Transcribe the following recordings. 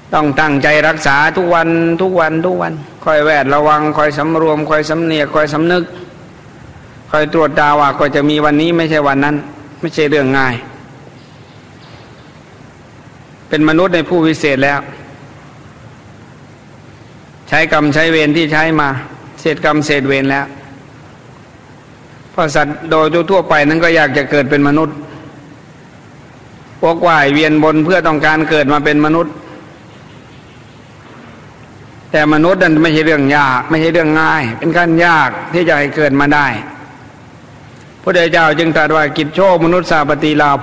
ต้องตั้งใจรักษาทุกวันทุกวันทุกวันคอยแวดระวังคอยสำรวมคอยสำเนียกคอยสำนึกคอยตรวจตาว่าก็จะมีวันนี้ไม่ใช่วันนั้นไม่ใช่เรื่องง่ายเป็นมนุษย์ในผู้วิเศษแล้วใช้กรรมใช้เวรที่ใช้มาเศษกรรมเศษเวรแล้วเพราะสัตว์โดยทั่วไปนั้นก็อยากจะเกิดเป็นมนุษย์พวกว่ายเวียนบนเพื่อต้องการเกิดมาเป็นมนุษย์แต่มนุษย์นั้นไม่ใช่เรื่องยากไม่ใช่เรื่องง่ายเป็นการยากที่จะให้เกิดมาได้พระเจ้าจึงตรัสว่ากิจโชมนุษย์สาปฏิลาโภ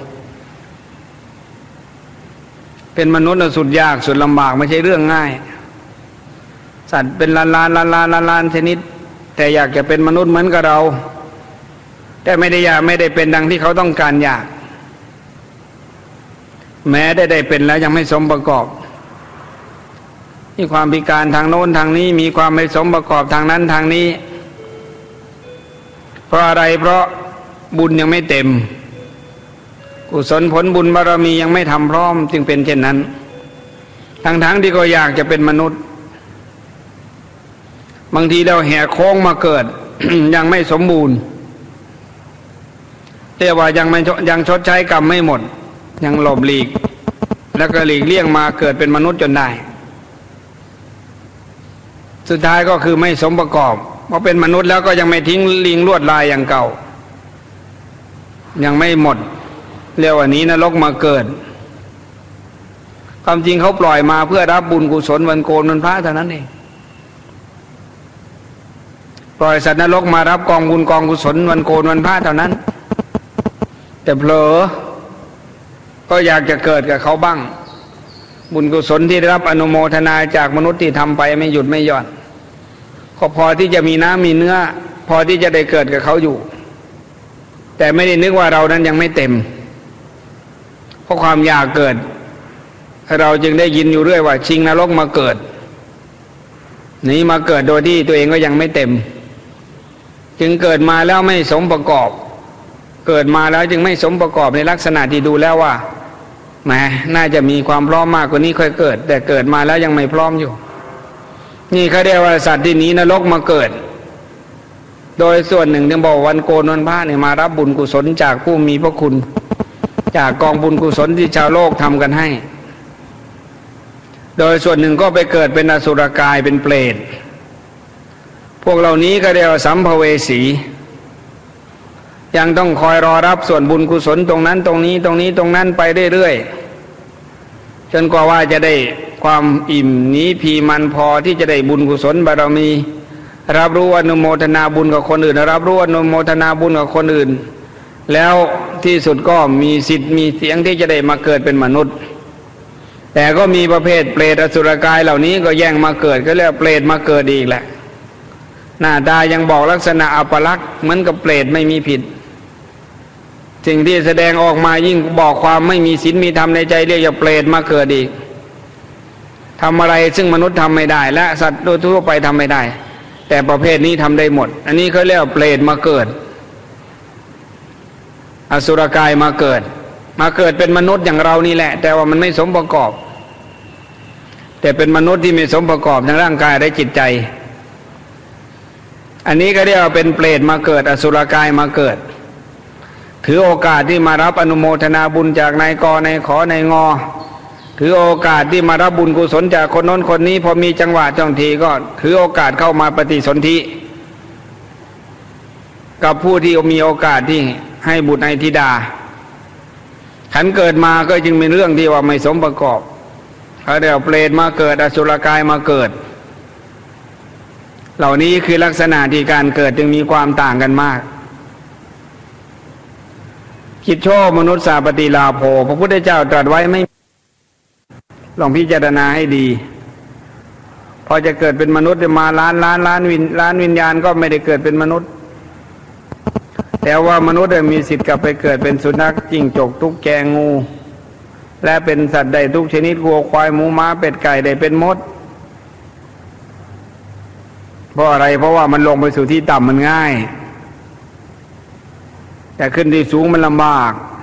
เป็นมนุษย์สุดยากสุดลำบากไม่ใช่เรื่องง่ายสัตว์เป็นล้านชนิดแต่อยากจะเป็นมนุษย์เหมือนกับเราแต่ไม่ได้เป็นดังที่เขาต้องการอยากแม้ได้เป็นแล้วยังไม่สมประกอบมีความพิการทางโน้นทางนี้มีความไม่สมประกอบทางนั้นทางนี้เพราะอะไรเพราะบุญยังไม่เต็มกุศลผลบุญบารมียังไม่ทำพร้อมจึงเป็นเช่นนั้นทั้งที่ก็อยากจะเป็นมนุษย์บางทีเราแหกโค้งมาเกิด ยังไม่สมบูรณ์แต่ว่ายังชดใช้กรรมไม่หมดยังหลบหลีกแล้วก็หลีกเลี่ยงมาเกิดเป็นมนุษย์จนได้สุดท้ายก็คือไม่สมประกอบเพราะเป็นมนุษย์แล้วก็ยังไม่ทิ้งลิงลวดลายอย่างเก่ายังไม่หมดเรียกว่านี้นรกมาเกิดความจริงเขาปล่อยมาเพื่อรับบุญกุศลวันโกนวันพระเท่านั้นเองปล่อยสัตว์นรกมารับกองบุญกองกุศลวันโกนวันพระเท่านั้นแต่เผลอก็อยากจะเกิดกับเขาบ้างบุญกุศลที่ได้รับอนุโมทนาจากมนุษย์ที่ทำไปไม่หยุดไม่หย่อนก็พอที่จะมีน้ำมีเนื้อพอที่จะได้เกิดกับเขาอยู่แต่ไม่ได้นึกว่าเรานั้นยังไม่เต็มเพราะความอยากเกิดเราจึงได้ยินอยู่เรื่อยว่าชิงนรกมาเกิดหนีมาเกิดโดยที่ตัวเองก็ยังไม่เต็มจึงเกิดมาแล้วไม่สมประกอบเกิดมาแล้วจึงไม่สมประกอบในลักษณะที่ดูแล้วว่าแหมน่าจะมีความพร้อมมากกว่านี้ค่อยเกิดแต่เกิดมาแล้วยังไม่พร้อมอยู่นี่เขาเรียกว่าสัตว์ที่หนีนรกมาเกิดโดยส่วนหนึ่งที่บอกวันโกนวันพระเนี่ยมารับบุญกุศลจากผู้มีพระคุณจากกองบุญกุศลที่ชาวโลกทำกันให้โดยส่วนหนึ่งก็ไปเกิดเป็นอสุรกายเป็นเปรตพวกเหล่านี้ก็เรียกว่าสัมภเวสียังต้องคอยรอรับส่วนบุญกุศลตรงนั้นตรงนี้ตรงนี้ตรงนั้นไปเรื่อยๆจนกว่าว่าจะได้ความอิ่มหนีพีมันพอที่จะได้บุญกุศลบารมีรับรู้อนุโมทนาบุญกับคนอื่นรับรู้อนุโมทนาบุญกับคนอื่นแล้วที่สุดก็มีสิทธิ์มีเสียงที่จะได้มาเกิดเป็นมนุษย์แต่ก็มีประเภทเปรตอสุรกายเหล่านี้ก็แย่งมาเกิดก็เรียกเปรตมาเกิดอีกแหละหน้าตายังบอกลักษณะอัปลักษณ์เหมือนกับเปรตไม่มีผิดสิ่งที่แสดงออกมายิ่งบอกความไม่มีศีลมีธรรมในใจเรียกว่าเปรตมาเกิดอีกทำอะไรซึ่งมนุษย์ทำไม่ได้และสัตว์โดยทั่วไปทำไม่ได้แต่ประเภทนี้ทำได้หมดอันนี้เขาเรียกว่าเปรตมาเกิดอสุรกายมาเกิดเป็นมนุษย์อย่างเรานี่แหละแต่ว่ามันไม่สมประกอบแต่เป็นมนุษย์ที่ไม่สมประกอบทางร่างกายและจิตใจอันนี้ก็เรียกว่าเป็นเปรตมาเกิดอสุรกายมาเกิดถือโอกาสที่มารับอนุโมทนาบุญจากนายกนายขอนายงอถือโอกาสที่มารับบุญกุศลจากคนโน้นคนนี้พอมีจังหวะจ้องทีก็ถือโอกาสเข้ามาปฏิสนธิกับผู้ที่มีโอกาสที่ให้บุตรให้ธิดาขันเกิดมาก็จึงเป็นเรื่องที่ว่าไม่สมประกอบเขาเรียกเปรตมาเกิดอสุรกายมาเกิดเหล่านี้คือลักษณะที่การเกิดจึงมีความต่างกันมากกิจโชมนุษย์สาปฏิลาโภพระพุทธเจ้าตรัสไว้ไม่ลองพิจารณาให้ดีพอจะเกิดเป็นมนุษย์มาล้านวิญญาณก็ไม่ได้เกิดเป็นมนุษย์แต่ว่ามนุษย์มีสิทธิ์กลับไปเกิดเป็นสุนัขจิ้งจกตุ๊กแกงูและเป็นสัตว์ใดทุกชนิดวัวควายหมูม้าเป็ดไก่ได้เป็นมดเพราะอะไรเพราะว่ามันลงไปสู่ที่ต่ำมันง่ายแต่ขึ้นที่สูงมันลำบาก